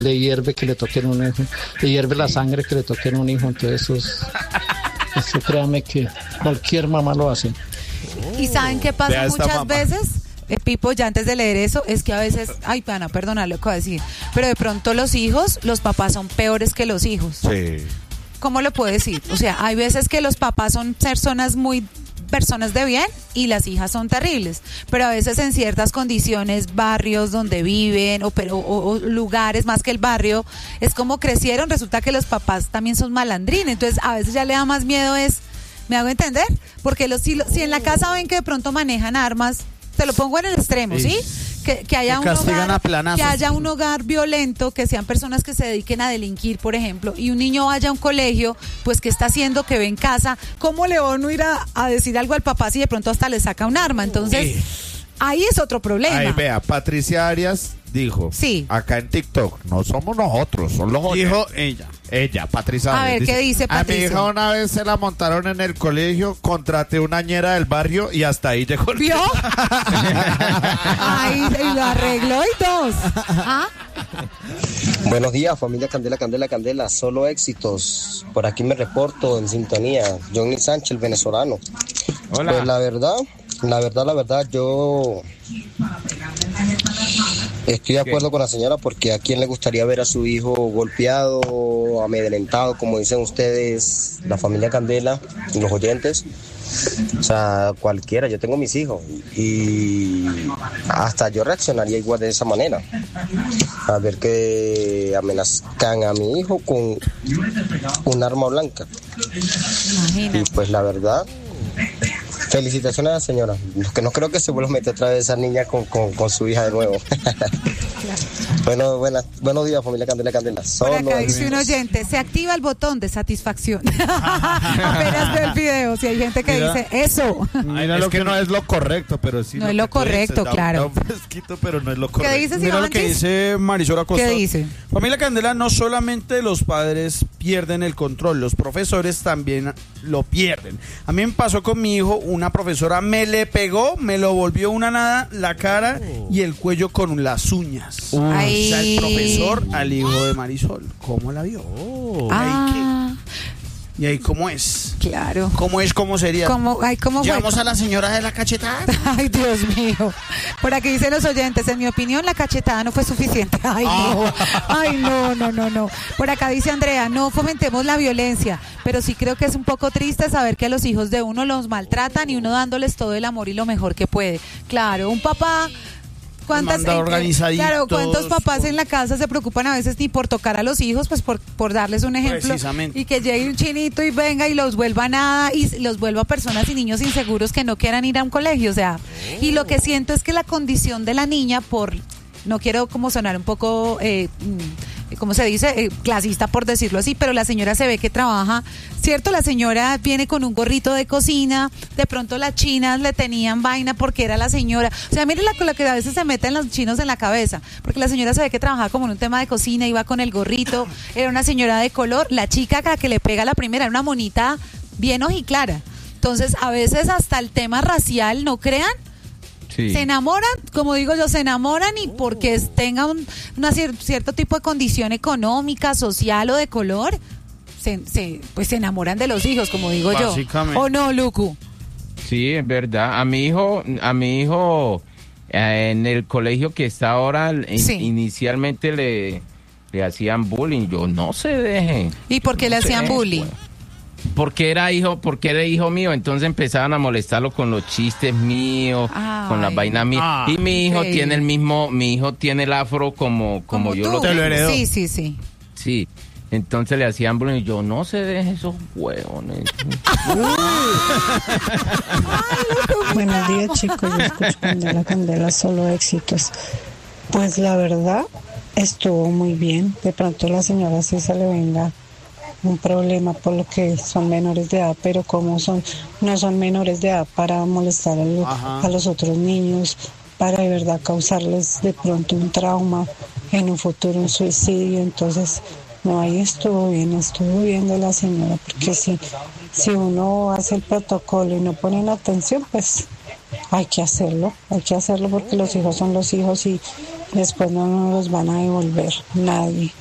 le hierve que le toquen un hijo, le hierve la sangre que le toquen un hijo, entonces eso créame que cualquier mamá lo hace. ¿Y saben qué pasa muchas veces? Pipo, ya antes de leer eso, es que a veces, ay, pana, perdona lo que voy a decir, pero de pronto los papás son peores que los hijos. Sí. ¿Cómo lo puedo decir? O sea, hay veces que los papás son personas de bien y las hijas son terribles, pero a veces en ciertas condiciones, barrios donde viven o lugares más que el barrio, es como crecieron, resulta que los papás también son malandrines, entonces a veces ya le da más miedo ¿me hago entender? Porque si en la casa ven que de pronto manejan armas, te lo pongo en el extremo, ¿sí? Que haya un hogar violento, que sean personas que se dediquen a delinquir, por ejemplo, y un niño vaya a un colegio, pues ¿qué está haciendo? Que ve en casa, ¿cómo le va a uno ir a decir algo al papá si de pronto hasta le saca un arma? Entonces, ahí es otro problema. Ahí vea, Patricia Arias dijo, sí, acá en TikTok, no somos nosotros, son los otros. Dijo ella, Patricia Arias. A ver, ¿qué dice Patricia? A mi hija una vez se la montaron en el colegio, contraté una ñera del barrio y hasta ahí llegó el... ¿Vio? Ay, y lo arregló y dos. ¿Ah? Buenos días, familia Candela, Candela, Candela, solo éxitos. Por aquí me reporto en sintonía, Johnny Sánchez, el venezolano. Hola. Pues la verdad, yo estoy de acuerdo con la señora, porque a quién le gustaría ver a su hijo golpeado, amedrentado, como dicen ustedes, la familia Candela, los oyentes. O sea, cualquiera, yo tengo mis hijos y hasta yo reaccionaría igual de esa manera. A ver que amenazcan a mi hijo con un arma blanca. Imagínate. Y pues la verdad, felicitaciones a la señora. Que no creo que se vuelva a meter otra vez esa niña con su hija de nuevo. Bueno, buenos días, familia Candela, Candela. Por acá dice un oyente, se activa el botón de satisfacción. Apenas veo el video, si hay gente que dice eso. Mira, es que no es lo correcto, pero sí. No es lo correcto, claro. Da un fresquito, pero no es lo correcto. ¿Qué dices, Mira Iván? lo que dice Marisol Acosta. ¿Qué dice? Familia Candela, no solamente los padres pierden el control, los profesores también lo pierden. A mí me pasó con mi hijo, una profesora me le pegó, me lo volvió una nada, la cara y el cuello con las uñas. O sea, el profesor al hijo de Marisol, ¿cómo la vio? ¿Y ahí cómo es? Claro. ¿Cómo sería? ¿Cómo Llevamos fue? a la señora de la cachetada. Ay, Dios mío. Por aquí dicen los oyentes, en mi opinión la cachetada no fue suficiente. Ay, no. Ay, no. Por acá dice Andrea, no fomentemos la violencia, pero sí creo que es un poco triste saber que a los hijos de uno los maltratan y uno dándoles todo el amor y lo mejor que puede. Claro, un papá... Claro, ¿cuántos papás en la casa se preocupan a veces ni por tocar a los hijos, pues por darles un ejemplo? Precisamente. Y que llegue un chinito y venga y los vuelva nada y los vuelva personas y niños inseguros que no quieran ir a un colegio, o sea, y lo que siento es que la condición de la niña no quiero como sonar un poco, ¿cómo se dice? Clasista, por decirlo así, pero la señora se ve que trabaja, ¿cierto? La señora viene con un gorrito de cocina, de pronto las chinas le tenían vaina porque era la señora. O sea, mire lo que a veces se meten los chinos en la cabeza, porque la señora se ve que trabajaba como en un tema de cocina, iba con el gorrito, era una señora de color, la chica a la que le pega la primera, era una monita bien ojiclara. Entonces, a veces hasta el tema racial, ¿no crean? Sí. Se enamoran, como digo yo, se enamoran y porque tengan cierto tipo de condición económica, social o de color, pues se enamoran de los hijos, como digo yo. ¿O no, Lucu? Sí, es verdad. A mi hijo en el colegio que está ahora, inicialmente le hacían bullying. Yo no se deje. ¿Y por qué le hacían bullying? Porque era hijo mío, entonces empezaban a molestarlo con los chistes míos, con las vainas mías. Y mi hijo tiene el afro como yo te lo heredó. Sí. Sí, entonces le hacían bullying y yo, no se deje esos huevones. Buenos días, chicos, yo escucho Candela, solo éxitos. Pues la verdad, estuvo muy bien. De pronto la señora sí se le venga un problema por lo que son menores de edad, pero como no son menores de edad para molestar a los otros niños, para de verdad causarles de pronto un trauma, en un futuro un suicidio. Entonces, no, ahí estuvo bien de la señora, porque si uno hace el protocolo y no ponen atención, pues hay que hacerlo porque los hijos son los hijos y después no nos los van a devolver nadie.